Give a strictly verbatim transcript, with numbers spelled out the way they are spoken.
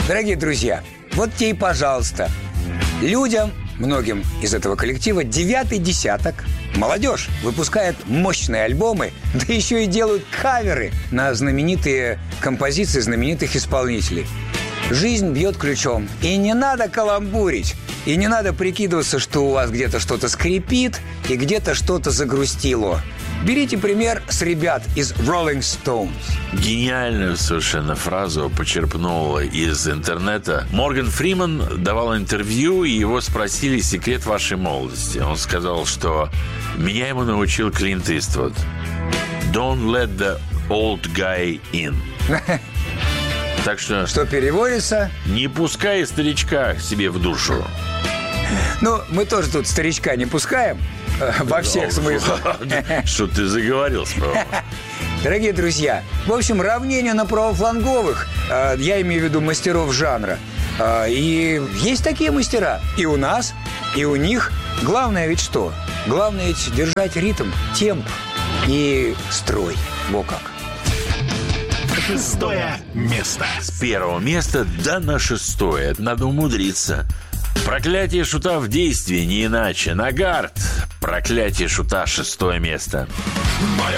Дорогие друзья, вот тебе и пожалуйста. Людям, многим из этого коллектива, девятый десяток. Молодежь выпускает мощные альбомы, да еще и делают каверы на знаменитые композиции знаменитых исполнителей. Жизнь бьет ключом. И не надо каламбурить. И не надо прикидываться, что у вас где-то что-то скрипит и где-то что-то загрустило. Берите пример с ребят из Rolling Stones. Гениальную совершенно фразу почерпнул из интернета. Морган Фриман давал интервью, и его спросили секрет вашей молодости. Он сказал, что меня ему научил Клинт Иствуд. Don't let the old guy in. Так что... Что переводится? Не пускай старичка себе в душу. Ну, мы тоже тут старичка не пускаем. Во всех смыслах. Что ты заговорил справа? Дорогие друзья, в общем, равнение на правофланговых, я имею в виду мастеров жанра. И есть такие мастера и у нас, и у них. Главное ведь что? Главное ведь держать ритм, темп и строй. Во как. Шестое место. С первого места до на шестое. Это надо умудриться. Проклятие шута в действии, не иначе. Нагарт. Проклятие шута, шестое место.